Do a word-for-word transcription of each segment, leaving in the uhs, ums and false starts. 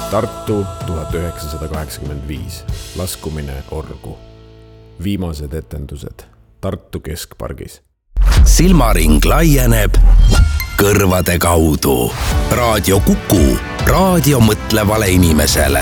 Tartu tuhat üheksasada kaheksakümmend viis. Laskumine orgu. Viimased etendused Tartu Keskpargis. Silmaring laieneb kõrvade kaudu. Raadio Kuku. Raadio mõtlevale inimesele.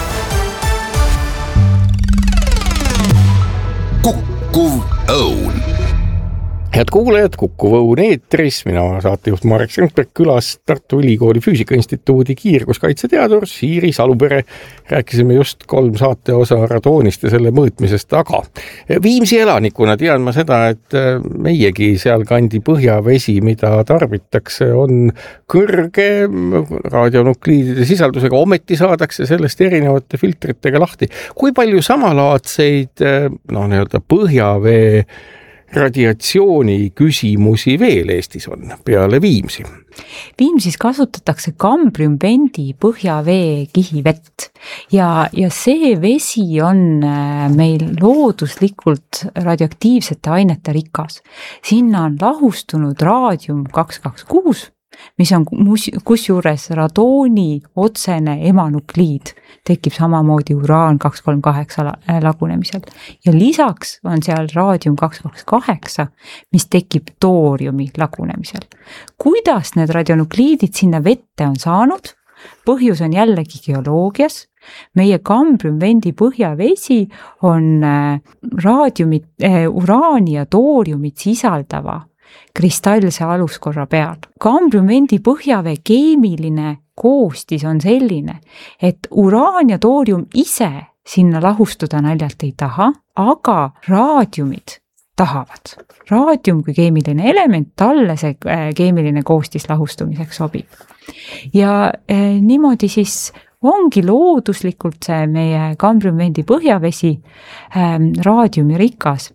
Kukkuv õun. Head kuulajad, Kukkuv õun eetris, mina saatejuht Marek Sandberg külas Tartu Ülikooli Füüsikainstituudi kiirguskaitseteadur Siiri Salupere. Rääkisime just kolm saate osa radoonist ja selle mõõtmisest, aga Viimsi elanikuna tean ma seda, et meiegi seal kandi põhjavesi, mida tarbitakse, on kõrge radionukliidide sisaldusega, ometi saadakse sellest erinevate filtritega lahti. Kui palju samalaadseid no, nii-öelda põhjavee radiatsiooni küsimusi veel Eestis on peale Viimsi? Viimsis kasutatakse kambriumvendi põhjavee kihivett ja, ja see vesi on meil looduslikult radioaktiivsete ainete rikas. Sinna on lahustunud raadium kaks kaks kuus, mis on kusjuures radooni otsene emanukliid, tekib samamoodi uraan kaks kolm kaheksa lagunemisel. Ja lisaks on seal raadium kaks kaks kaheksa, mis tekib tooriumi lagunemisel. Kuidas need radionukliidid sinna vette on saanud? Põhjus on jällegi geoloogias. Meie kambriumvendi põhjavesi on raadiumit, uraani ja tooriumit sisaldava kristallse aluskorra peal. Kambriumvendi põhjavee keemiline koostis on selline, et uraan ja toorium ise sinna lahustuda naljalt ei taha, aga raadiumid tahavad. Raadium kui keemiline element, talle see keemiline koostis lahustumiseks sobib. Ja eh, niimoodi siis ongi looduslikult see meie kambriumvendi põhjavesi eh, raadiumi rikas.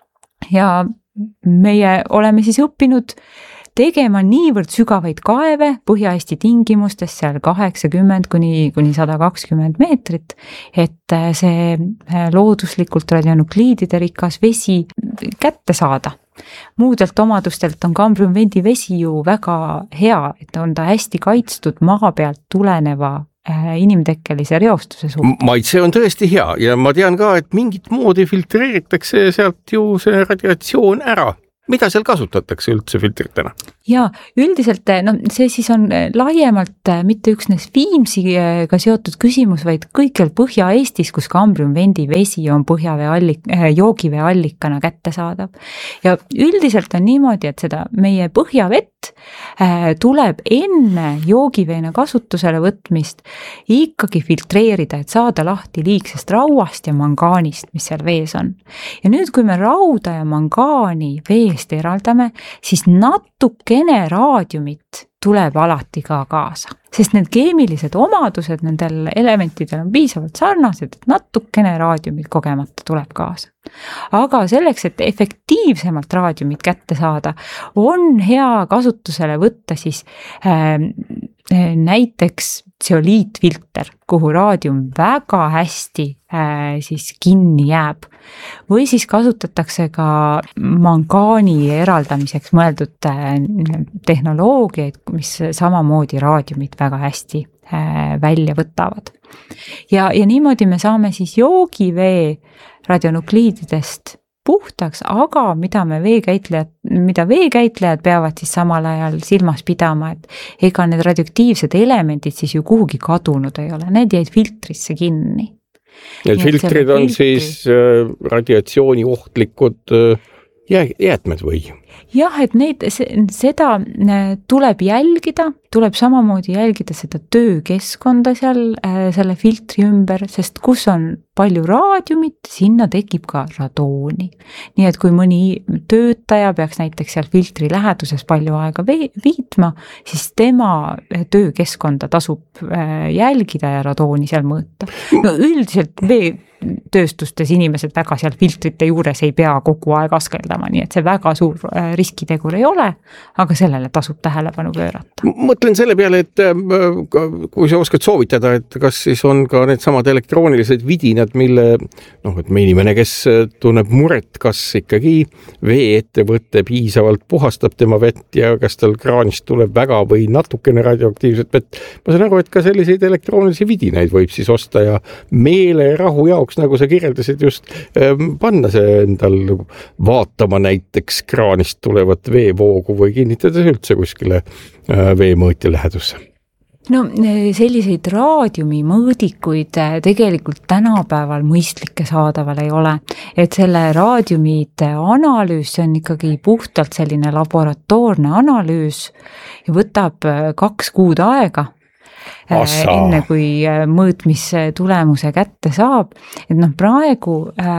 Ja meie oleme siis õppinud tegema niivõrd sügavaid kaeve Põhja-Eesti tingimustes, seal kaheksakümmend kuni, kuni sada kakskümmend meetrit, et see looduslikult radionukliidide rikas vesi kätte saada. Muudelt omadustelt on kambriumvendi vesi ju väga hea, et on ta hästi kaitstud maa pealt tuleneva inimtekkelise reostuse suhtes. Maitse on tõesti hea ja ma tean ka, et mingit moodi filtreeritakse sealt ju see radiatsioon ära. Mida seal kasutatakse üldse filtritena? Ja üldiselt no, see siis on laiemalt mitte üksnes Viimsiga seotud küsimus, vaid kõikjal Põhja-Eestis, kus kambriumvendi vesi on põhjavee allik, joogivee allikana kättesaadav. Ja üldiselt on niimoodi, et seda meie põhjavett tuleb enne joogiveena kasutusele võtmist ikkagi filtreerida, et saada lahti liigsest rauast ja mangaanist, mis seal vees on. Ja nüüd, kui me rauda ja mangaani veest eraldame, siis natukene raadiumit tuleb alati ka kaasa. Sest need keemilised omadused nendel elementidel on piisavalt sarnased, et natukene raadiumit kogemata tuleb kaasa. Aga selleks, et efektiivsemalt raadiumit kätte saada, on hea kasutusele võtta siis äh, näiteks tseoliitfilter, kuhu raadium väga hästi äh, siis kinni jääb. Või siis kasutatakse ka mangaani eraldamiseks mõeldud äh, tehnoloogiaid, mis samamoodi raadiumit väga hästi äh, välja võtavad. Ja, ja niimoodi me saame siis joogivee radionukliididest puhtaks, aga mida me veekäitlejad, mida veekäitlejad peavad siis samal ajal silmas pidama, et ega need radioaktiivsed elemendid siis ju kuhugi kadunud ei ole, need jäid filtrisse kinni. Need filtrid on filtri... siis äh, radiatsiooni ohtlikud äh, jäätmed või? Jah, et neid, seda tuleb jälgida, tuleb samamoodi jälgida seda töökeskkonda seal selle filtri ümber, sest kus on palju raadiumit, sinna tekib ka radooni. Nii et kui mõni töötaja peaks näiteks seal filtri läheduses palju aega viitma, siis tema töökeskkonda tasub jälgida ja radooni seal mõõta. No üldiselt vee tööstustes inimesed väga seal filtrite juures ei pea kogu aeg askeldama, nii et see väga suur riskitegur ei ole, aga sellele tasub tähelepanu pöörata. Mõtlen selle peale, et kui sa oskad soovitada, et kas siis on ka need samad elektroonilised vidinad, mille, noh, et me inimene, kes tunneb muret, kas ikkagi veeettevõte piisavalt puhastab tema vett ja kas tal kraanist tuleb väga või natukene radioaktiivset vett. Ma saan aru, et ka selliseid elektroonilisi vidinaid võib siis osta ja meele rahu jaoks, nagu sa kirjeldasid just, panna see endal vaatama näiteks kraanist tulevat veevoogu või kinnitades üldse kuskile veemõõtja lähedusse. No selliseid raadiumi mõõdikuid tegelikult tänapäeval mõistlikke saadaval ei ole, et selle raadiumide analüüs, see on ikkagi puhtalt selline laboratoorne analüüs ja võtab kaks kuud aega. Assa. Enne kui mõõtmistulemuse kätte saab, et noh, praegu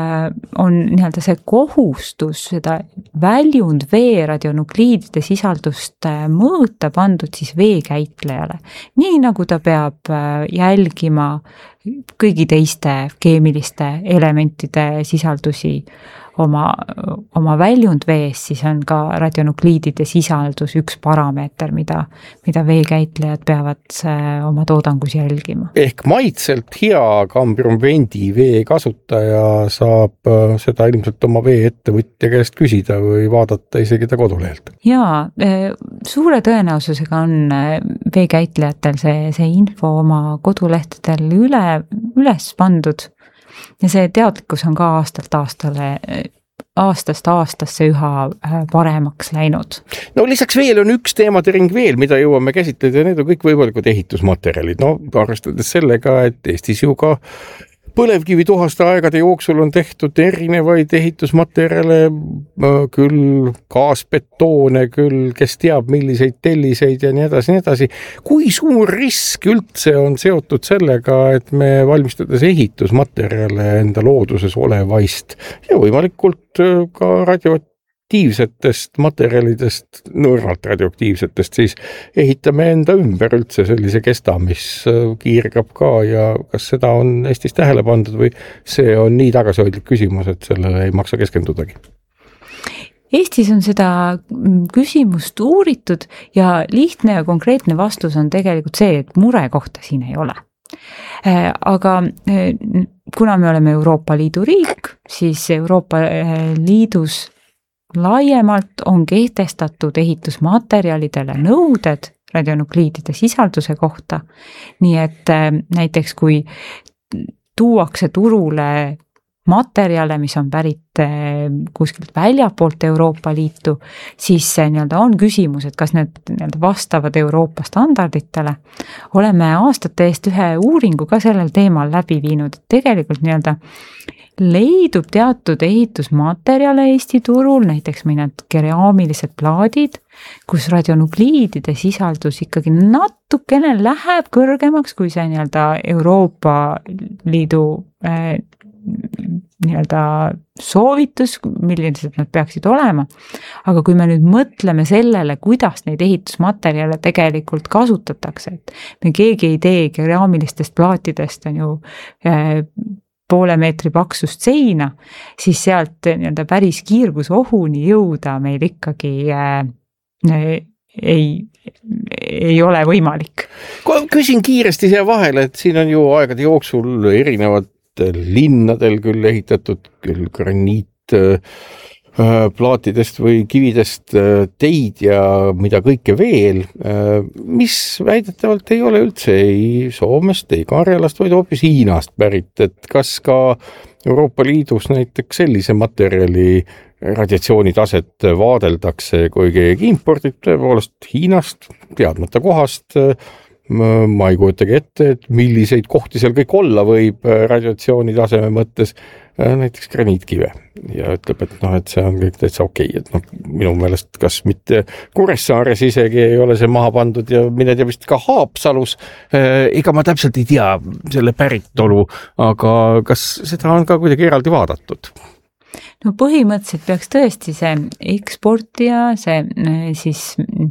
on nii-öelda see kohustus seda väljund vee radionukliidide sisaldust mõõta pandud siis veekäitlejale, nii nagu ta peab jälgima kõigi teiste keemiliste elementide sisaldusi oma, oma väljund vees, siis on ka radionukliidide sisaldus üks parameeter, mida, mida veekäitlejad peavad oma toodangus jälgima. Ehk maitselt hea kambriumbendi vee kasutaja saab seda ilmselt oma veeettevõtja käest küsida või vaadata isegi ta kodulehelt. Jaa, suure tõenäosusega on veekäitlejatel see, see info oma kodulehtedel üle, üles pandud. Ja see teadlikkus on ka aastalt aastale, aastast aastasse üha paremaks läinud. No lisaks veel on üks teemade ring veel, mida jõuame käsitleda ja need on kõik võimalikud ehitusmaterjalid. No arvestades sellega, et Eestis ju ka põlevkivi tuhaste aegade jooksul on tehtud erinevaid ehitusmaterjale, küll gaasbetoone, küll kes teab milliseid telliseid ja nii edasi, nii edasi. Kui suur risk üldse on seotud sellega, et me valmistades ehitusmaterjale enda looduses olevaist ja võimalikult ka radioaktiivsetest materjalidest, nõrvalt radioaktiivsetest, siis ehitame enda ümber üldse sellise kesta, mis kiirgab ka ja kas seda on Eestis tähele pandud või see on nii tagasihoidlik küsimus, et sellele ei maksa keskendudagi? Eestis on seda küsimust uuritud ja lihtne ja konkreetne vastus on tegelikult see, et mure kohta siin ei ole. Aga kuna me oleme Euroopa Liidu riik, siis Euroopa Liidus laiemalt on kehtestatud ehitusmaterjalidele nõuded radionukliidide sisalduse kohta, nii et näiteks kui tuuakse turule materjale, mis on pärit kuskilt väljapoolt Euroopa Liitu, siis nii-öelda on küsimus, et kas need nii-öelda vastavad Euroopa standarditele. Oleme aastate eest ühe uuringu ka sellel teemal läbi viinud, et tegelikult nii-öelda leidub teatud ehitusmaterjale Eesti turul, näiteks mõned keraamilised plaadid, kus radionukliidide sisaldus ikkagi natukene läheb kõrgemaks, kui see nii-öelda Euroopa Liidu äh, nii-öelda soovitus, millised nad peaksid olema. Aga kui me nüüd mõtleme sellele, kuidas neid ehitusmaterjale tegelikult kasutatakse, et me keegi ei tee keraamilistest plaatidest on ju äh, poole meetri paksust seina, siis sealt nii-öelda päris kiirgusohuni jõuda meil ikkagi äh, ei, ei ole võimalik. Küsin kiiresti siia vahele, et siin on ju aegade jooksul erinevad linnadel küll ehitatud, küll graniit plaatidest või kividest teid ja mida kõike veel, mis väidetavalt ei ole üldse ei Soomest, ei Karjalast, vaid hoopis Hiinast pärit, et kas ka Euroopa Liidus näiteks sellise materjali radiatsioonitaset vaadeldakse, kui keegi impordib tõepoolest Hiinast, teadmata kohast, ma ei kujutagi ette, et milliseid kohti seal kõik olla võib radiatsiooni taseme mõttes, näiteks graniitkive ja ütleb, et noh, et see on kõik täitsa okei, et noh, minu meelest kas mitte Kuressaares isegi ei ole see maha pandud ja mine tea vist ka Haapsalus, ega ma täpselt ei tea selle päritolu, aga kas seda on ka kuidagi eraldi vaadatud? No põhimõtteliselt peaks tõesti see eksportija, see siis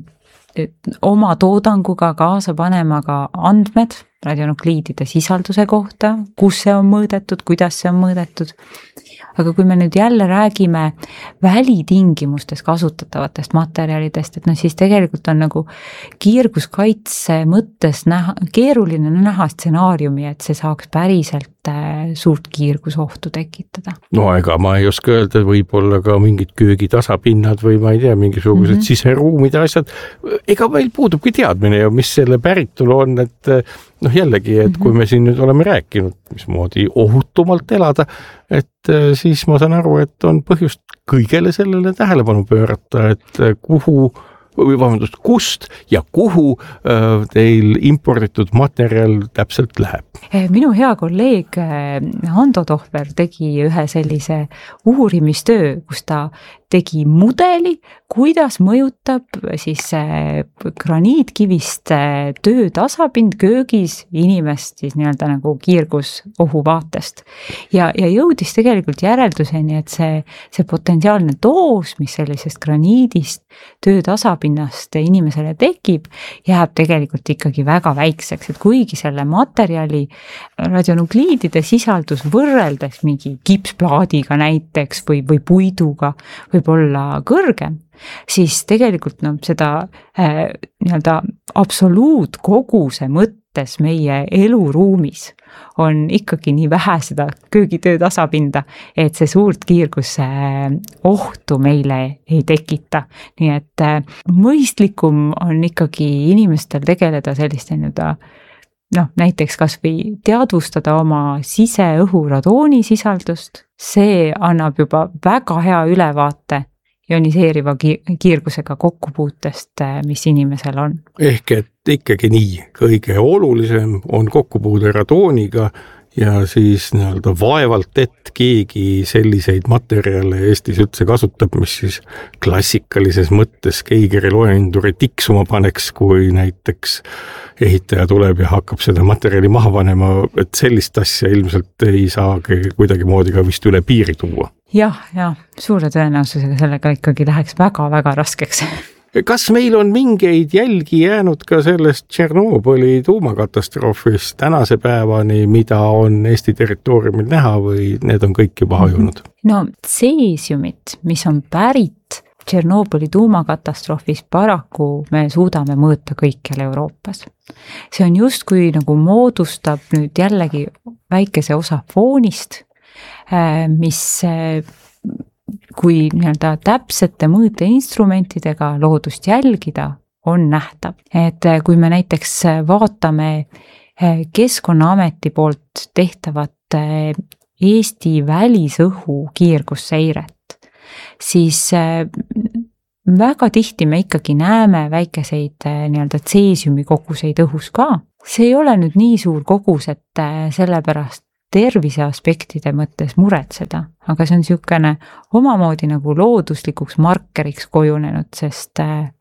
oma toodanguga kaasa panema ka andmed radionukliidide sisalduse kohta, kus see on mõõdetud, kuidas see on mõõdetud aga kui me nüüd jälle räägime välitingimustes kasutatavatest materjalidest, et noh, siis tegelikult on nagu kiirguskaitse mõttes näha, keeruline näha stsenaariumi, et see saaks päriselt suurt kiirgusohtu tekitada. No ega ma ei oska öelda, võib-olla ka mingid köögitasapinnad või ma ei tea, mingisugused mm-hmm. siseruumide asjad. Ega meil puudubki teadmine ja mis selle päritolu on, et noh jällegi, et kui me siin nüüd oleme rääkinud, mismoodi ohutumalt elada, et siis ma saan aru, et on põhjust kõigele sellele tähelepanu pöörata, et kuhu või vabandust, kust ja kuhu teil imporditud materjal täpselt läheb? Minu hea kolleeg Ando Tohver tegi ühe sellise uurimistöö, kus ta tegi mudeli, kuidas mõjutab siis graniitkivist töötasapind köögis inimest siis nii-öelda nagu kiirgusohu vaatest. Ja, ja jõudis tegelikult järelduseni, et see, see potentsiaalne doos, mis sellisest graniidist töötasapinnast inimesele tekib, jääb tegelikult ikkagi väga väikseks, et kuigi selle materjali radionukliidide sisaldus võrreldes mingi kipsplaadiga näiteks või, või puiduga võib olla kõrgem, siis tegelikult no, seda äh, nii-öelda absoluutkoguse mõttes meie eluruumis on ikkagi nii vähe seda köögitöö tasapinda, et see suurt kiirguse ohtu meile ei tekita. Nii et äh, mõistlikum on ikkagi inimestel tegeleda selliste nii-öelda noh, näiteks kas või teadvustada oma siseõhu radooni sisaldust, see annab juba väga hea ülevaate ioniseeriva kiirgusega kokkupuutest, mis inimesel on. Ehk et ikkagi nii, kõige olulisem on kokkupuude radooniga ja siis nii-öelda vaevalt, et keegi selliseid materjale Eestis üldse kasutab, mis siis klassikalises mõttes Geigeri loenduri tiksuma paneks, kui näiteks ehitaja tuleb ja hakkab seda materjali maha panema, et sellist asja ilmselt ei saagi kuidagi moodi ka vist üle piiri tuua. Jah, ja suure tõenäosusega sellega ikkagi läheks väga-väga raskeks. Kas meil on mingeid jälgi jäänud ka sellest Tšernobõli tuumakatastroofist tänase päevani, mida on Eesti territooriumil näha või need on kõik juba hajunud? No tseesiumit, mis on pärit Tšernobõli tuumakatastroofis, paraku me suudame mõõta kõikjal Euroopas. See on justkui nagu moodustab nüüd jällegi väikese osa foonist, mis kui nii-öelda täpsete mõõteinstrumentidega loodust jälgida, on nähtav. Et kui me näiteks vaatame Keskkonnaameti poolt tehtavat Eesti välisõhu kiirgusseiret, siis väga tihti me ikkagi näeme väikeseid nii-öelda tseesiumi koguseid õhus ka. See ei ole nüüd nii suur kogus, et sellepärast tervise aspektide mõttes muretseda, aga see on niisugune omamoodi nagu looduslikuks markeriks kujunenud, sest